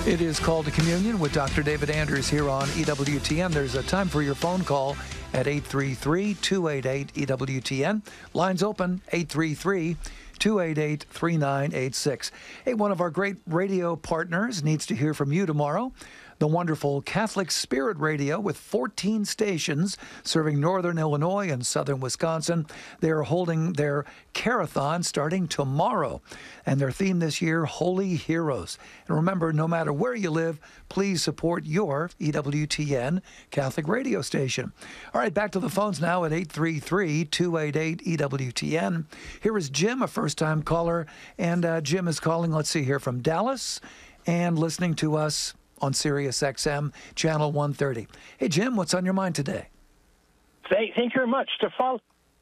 It is Call to Communion with Dr. David Anders here on EWTN. There's a time for your phone call at 833-288-EWTN. Lines open, 833-288-3986. Hey, one of our great radio partners needs to hear from you tomorrow. The wonderful Catholic Spirit Radio with 14 stations serving northern Illinois and southern Wisconsin. They're holding their Carathon starting tomorrow. And their theme this year, Holy Heroes. And remember, no matter where you live, please support your EWTN Catholic radio station. All right, back to the phones now at 833-288-EWTN. Here is Jim, a first-time caller. And Jim is calling, let's see here, from Dallas and listening to us on Sirius XM, Channel 130. Hey, Jim, what's on your mind today? Thank you very much. To